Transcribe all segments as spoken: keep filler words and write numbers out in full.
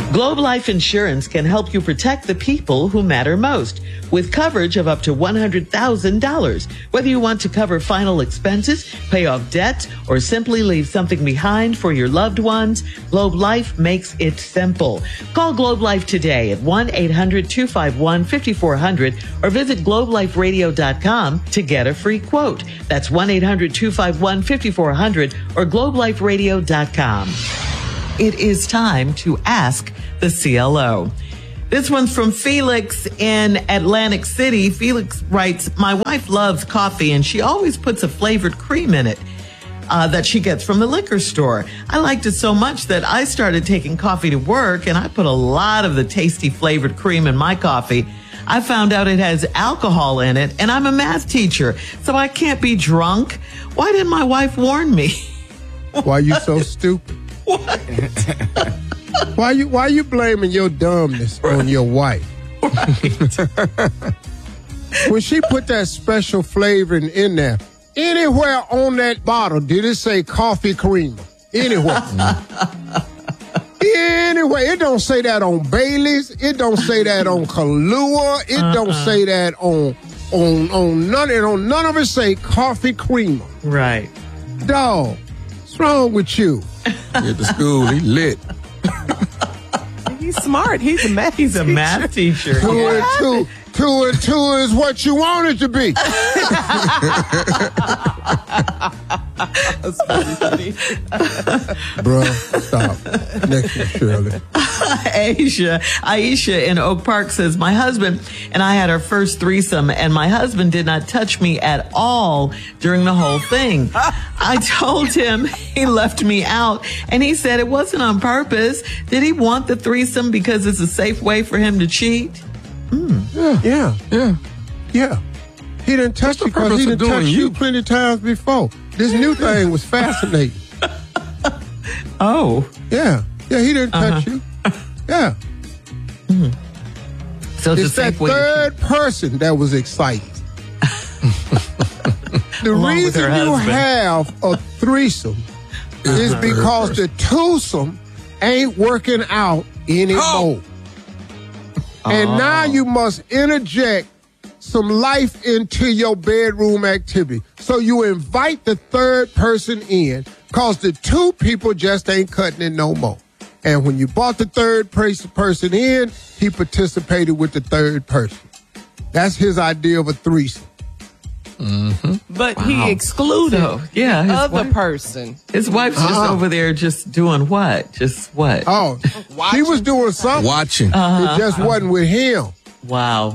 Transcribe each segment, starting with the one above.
Globe Life Insurance can help you protect the people who matter most with coverage of up to one hundred thousand dollars. Whether you want to cover final expenses, pay off debt, or simply leave something behind for your loved ones, Globe Life makes it simple. Call Globe Life today at one eight hundred two five one five four zero zero or visit globe life radio dot com to get a free quote. That's one eight hundred two five one five four zero zero or globe life radio dot com. It is time to ask the C L O. This one's from Felix in Atlantic City. Felix writes, my wife loves coffee and she always puts a flavored cream in it uh, that she gets from the liquor store. I liked it so much that I started taking coffee to work and I put a lot of the tasty flavored cream in my coffee. I found out it has alcohol in it and I'm a math teacher, so I can't be drunk. Why didn't my wife warn me? Why are you so stupid? What? Why you why you blaming your dumbness on your wife? Right. When she put that special flavoring in there, anywhere on that bottle did it say coffee creamer? Anywhere. Anyway, it don't say that on Bailey's. It don't say that on Kahlua. It uh-uh. don't say that on on on none. It on none of it say coffee creamer. Right. Dog, what's wrong with you? At the school, he lit. He's smart. He's a math. He's a math teacher. Two and two, two and two is what you want it to be. That's pretty funny. Bro, stop. Next one, Shirley. Aisha, Aisha in Oak Park says, my husband and I had our first threesome and my husband did not touch me at all during the whole thing. I told him he left me out and he said it wasn't on purpose. Did he want the threesome because it's a safe way for him to cheat? Mm. Yeah, yeah, yeah, yeah. He didn't touch you because he didn't touch you plenty of times before. This new thing was fascinating. Oh. Yeah, yeah, he didn't touch uh-huh. you. Yeah. Mm. So it's, it's that third person that was exciting. The Along reason you husband. have a threesome is because the twosome ain't working out anymore. Oh. And oh. now you must interject some life into your bedroom activity. So you invite the third person in because the two people just ain't cutting it no more. And when you brought the third person in, he participated with the third person. That's his idea of a threesome. Mm-hmm. But wow. he excluded so, yeah, the other wife, person. His wife's just uh-huh. over there just doing what? Just what? Oh, she was doing something. Watching. Uh-huh. It just wasn't with him. Wow.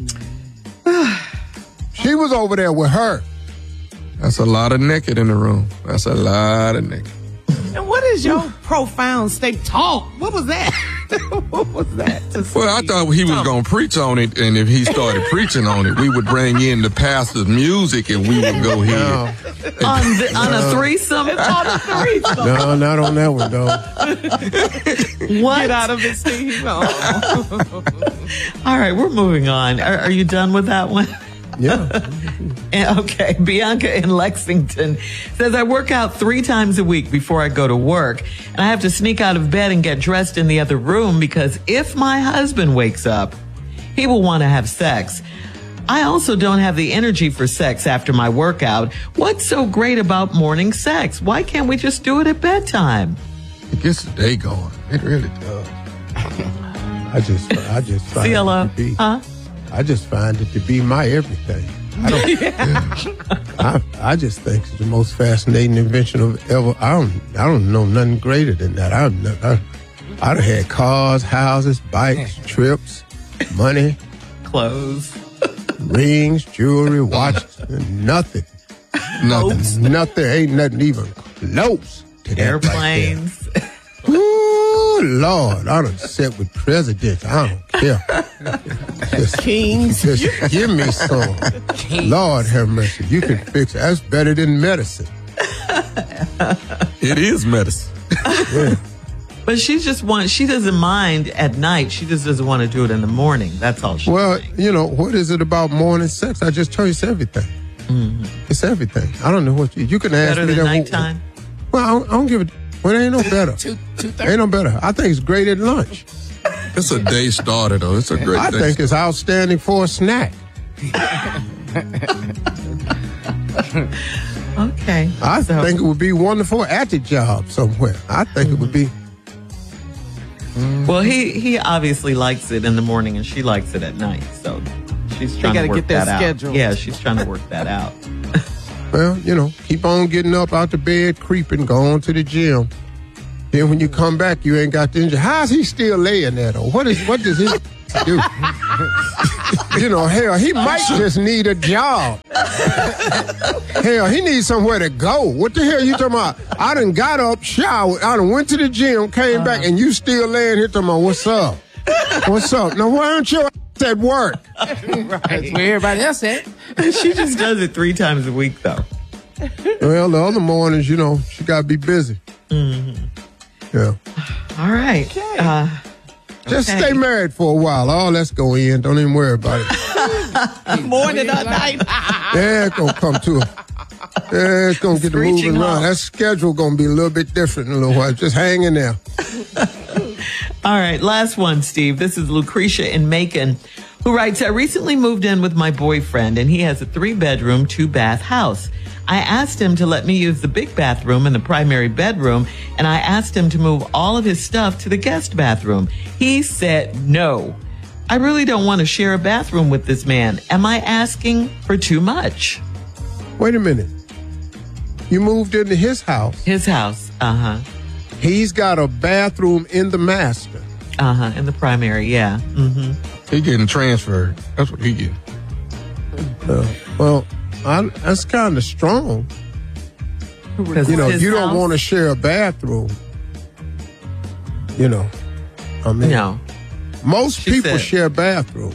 She was over there with her. That's a lot of naked in the room. That's a lot of naked. And what is your profound state talk? What was that? What was that? Well, I thought he was going to preach on it, and if he started preaching on it, we would bring in the pastor's music, and we would go here. No. on, the, on a threesome? on a threesome. No, not on that one, though. What? Get out of it, Steve. Oh. All right, we're moving on. Are, are you done with that one? Yeah. Okay, Bianca in Lexington says, I work out three times a week before I go to work, and I have to sneak out of bed and get dressed in the other room because if my husband wakes up, he will want to have sex. I also don't have the energy for sex after my workout. What's so great about morning sex? Why can't we just do it at bedtime? It gets the day going. It really does. I just, I just find C L O, it to be, huh? I just find it to be my everything. I don't. Yeah. I, I just think it's the most fascinating invention of ever. I don't. I don't know nothing greater than that. I, I, I'd have had cars, houses, bikes, trips, money, clothes, rings, jewelry, watches, nothing. Nothing. Nothing. Ain't nothing even close to that. Airplanes. Right there. Ooh, Lord, I done sat with presidents. I don't care. Just, Kings. Just give me some. Kings. Lord have mercy. You can fix it. That's better than medicine. It is medicine. Yeah. But she just wants, she doesn't mind at night. She just doesn't want to do it in the morning. That's all she Well, thinks. you know, what is it about morning sex? I just told you it's everything. Mm-hmm. It's everything. I don't know what you, you can ask Better me than that. nighttime? Well, I don't, I don't give a, Well, it ain't no better. Two, two thirty. Ain't no better. I think it's great at lunch. It's a day starter, though. It's a great I day think starter. it's outstanding for a snack. Okay. I So- think it would be wonderful at the job somewhere. I think mm-hmm. it would be. Well, he he obviously likes it in the morning, and she likes it at night. So she's trying gotta to work get their that schedule. out. Yeah, she's trying to work that out. Well, you know, keep on getting up out the bed, creeping, going to the gym. Then when you come back, you ain't got the injury. How's he still laying there, though? What is what does he do? You know, hell, he might just need a job. Hell, he needs somewhere to go. What the hell you talking about? I done got up, showered, I done went to the gym, came uh, back, and you still laying here talking about, what's up? What's up? Now, why aren't you at work? Right. Where everybody else at? She just does it three times a week, though. Well, the other mornings, you know, she got to be busy. Mm-hmm. Yeah. All right. Okay. Uh, Just okay. stay married for a while. Oh, let's go in. Don't even worry about it. Morning or night. Yeah, it's going to come to it. Yeah, it's going to get the Screeching moving around. off. That schedule going to be a little bit different in a little while. Just hang in there. All right, last one, Steve. This is Lucretia in Macon, who writes, I recently moved in with my boyfriend, and he has a three-bedroom, two-bath house. I asked him to let me use the big bathroom and the primary bedroom, and I asked him to move all of his stuff to the guest bathroom. He said no. I really don't want to share a bathroom with this man. Am I asking for too much? Wait a minute. You moved into his house. His house, uh-huh. He's got a bathroom in the master. Uh-huh, in the primary, yeah. Mm-hmm. He getting transferred. That's what he getting. Uh, well, I, that's kind of strong. Because You know, it's his you don't house. want to share a bathroom. You know, I mean, No. most She people said- share bathrooms.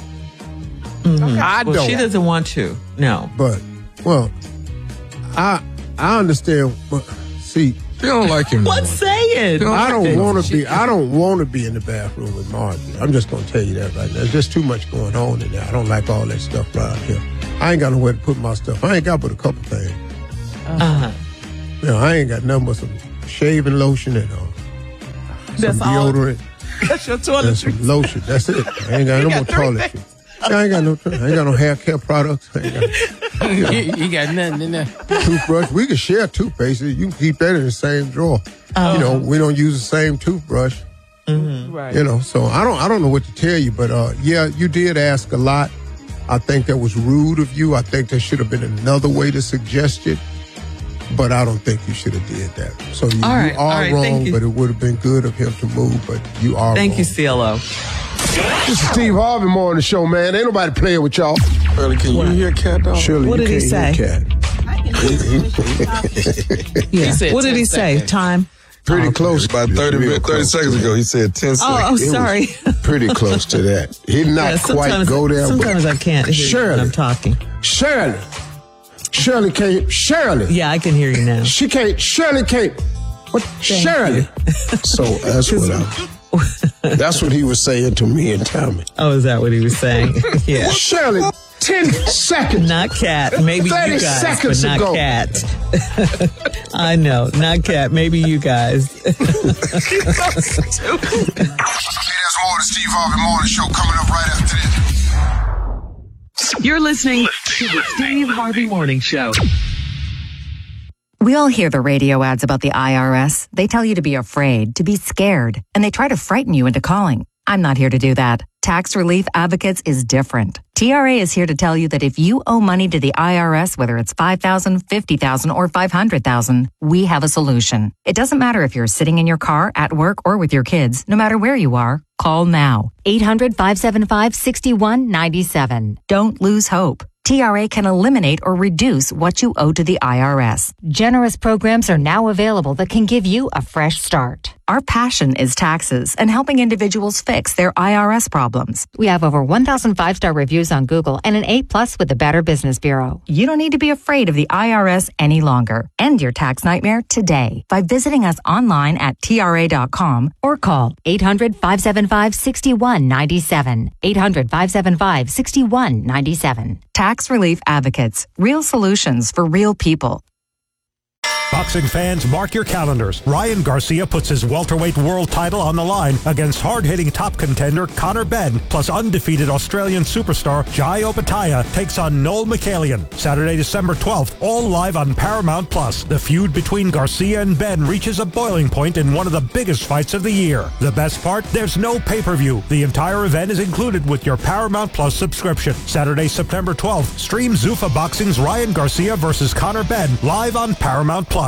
Mhm. I well, don't. she doesn't want to. No. But, well, I I understand. But see, She don't like him. no What? more. Say it. No. I don't want to be. I don't want to be in the bathroom with Margie. I'm just gonna tell you that right now. There's just too much going on in there. I don't like all that stuff around here. I ain't got nowhere to put my stuff. I ain't got but a couple things. Uh-huh. You know, I ain't got nothing but some shaving lotion and uh, That's some all. deodorant That's your and toiletry. some lotion. That's it. I ain't got no more got three toiletry. I ain't got no. I ain't got no hair care products. I ain't got you, you got nothing in there. toothbrush. We can share toothpaste. You can keep that in the same drawer. Oh. You know, we don't use the same toothbrush. Right. You know, so I don't I don't know what to tell you, but uh, yeah, you did ask a lot. I think that was rude of you. I think there should have been another way to suggest it, but I don't think you should have did that. So you, All right, you all are right, thank wrong, you. but it would have been good of him to move, but you are Thank wrong. you, C L O. This is Steve Harvey Moore on the show, man. Ain't nobody playing with y'all. Shirley, can you hear Cat Dog? Shirley, What you did he can't say? hear Cat. Yeah. said What did ten he say? seconds. Time? Pretty close. About thirty, Real minutes, thirty close seconds to ago, that. he said ten seconds. Oh, oh, It was sorry. Pretty close to that. He did not Yeah, quite sometimes- go there. but Sometimes I can't hear you when Shirley, I'm talking. Shirley, Shirley can't. Shirley. Yeah, I can hear you now. She can't. Shirley can't. What? Shirley. So that's what I, that's what he was saying to me and Tommy. Oh, is that what he was saying? Yeah. Shirley, ten seconds. Not Cat. Maybe thirty you guys, seconds but not ago. Cat. I know, not Cat. Maybe you guys. Hey, there's more of the Steve Harvey Morning Show coming up right after this. You're listening to the Steve Harvey Morning Show. We all hear the radio ads about the I R S. They tell you to be afraid, to be scared, and they try to frighten you into calling. I'm not here to do that. Tax Relief Advocates is different. T R A is here to tell you that if you owe money to the I R S, whether it's five thousand dollars, fifty thousand dollars, or five hundred thousand dollars, we have a solution. It doesn't matter if you're sitting in your car, at work, or with your kids. No matter where you are, call now. eight hundred, five seven five, six one nine seven. Don't lose hope. T R A can eliminate or reduce what you owe to the I R S. Generous programs are now available that can give you a fresh start. Our passion is taxes and helping individuals fix their I R S problems. We have over one thousand five-star reviews on Google and an A plus with the Better Business Bureau. You don't need to be afraid of the I R S any longer. End your tax nightmare today by visiting us online at T R A dot com or call eight hundred, five seven five, six one nine seven. eight hundred, five seven five, six one nine seven. Tax Relief Advocates. Real solutions for real people. Boxing fans, mark your calendars. Ryan Garcia puts his welterweight world title on the line against hard-hitting top contender Conor Benn, plus undefeated Australian superstar Jai Opetaia takes on Noel McCallion. Saturday, December twelfth, all live on Paramount Plus. The feud between Garcia and Benn reaches a boiling point in one of the biggest fights of the year. The best part? There's no pay-per-view. The entire event is included with your Paramount Plus subscription. Saturday, September twelfth, stream Zuffa Boxing's Ryan Garcia versus Conor Benn live on Paramount Plus.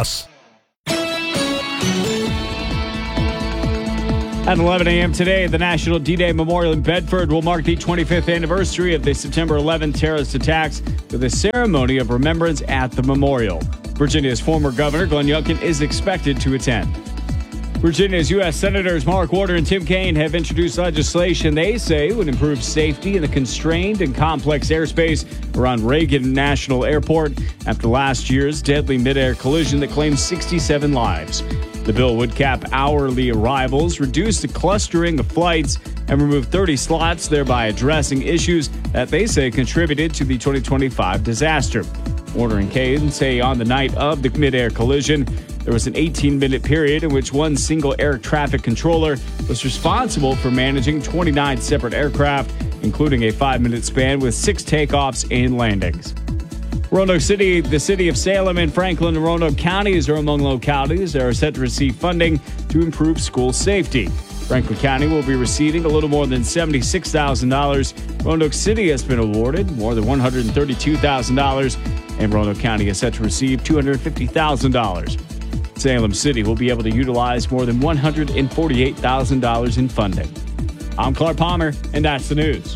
At eleven a.m. today, the National D-Day Memorial in Bedford will mark the twenty-fifth anniversary of the September eleventh terrorist attacks with a ceremony of remembrance at the memorial. Virginia's former governor, Glenn Youngkin, is expected to attend. Virginia's U S Senators Mark Warner and Tim Kaine have introduced legislation they say would improve safety in the constrained and complex airspace around Reagan National Airport after last year's deadly mid-air collision that claimed sixty-seven lives. The bill would cap hourly arrivals, reduce the clustering of flights, and remove thirty slots, thereby addressing issues that they say contributed to the twenty twenty-five disaster. Warner and Kaine say on the night of the mid-air collision, there was an eighteen-minute period in which one single air traffic controller was responsible for managing twenty-nine separate aircraft, including a five-minute span with six takeoffs and landings. Roanoke City, the city of Salem, and Franklin and Roanoke counties are among localities that are set to receive funding to improve school safety. Franklin County will be receiving a little more than seventy-six thousand dollars. Roanoke City has been awarded more than one hundred thirty-two thousand dollars, and Roanoke County is set to receive two hundred fifty thousand dollars. Salem City will be able to utilize more than one hundred forty-eight thousand dollars in funding. I'm Clark Palmer, and that's the news.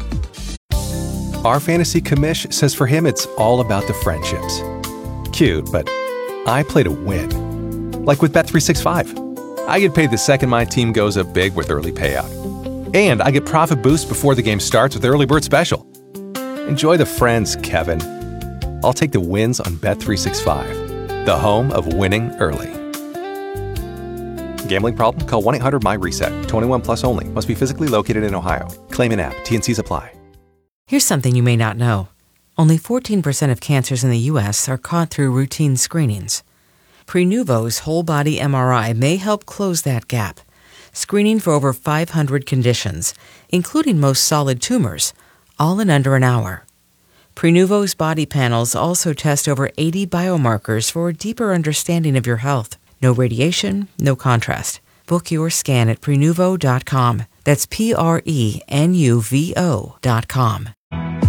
Our fantasy commish says for him it's all about the friendships. Cute, but I play to win. Like with Bet three sixty-five. I get paid the second my team goes up big with early payout. And I get profit boost before the game starts with Early Bird Special. Enjoy the friends, Kevin. I'll take the wins on Bet three sixty-five, the home of winning early. Gambling problem? Call one eight hundred M Y reset. twenty-one plus only. Must be physically located in Ohio. Claim in app. T and C's apply. Here's something you may not know. Only fourteen percent of cancers in the U S are caught through routine screenings. Prenuvo's whole-body M R I may help close that gap, screening for over five hundred conditions, including most solid tumors, all in under an hour. Prenuvo's body panels also test over eighty biomarkers for a deeper understanding of your health. No radiation, no contrast. Book your scan at prenuvo dot com. That's P R E N U V O dot com.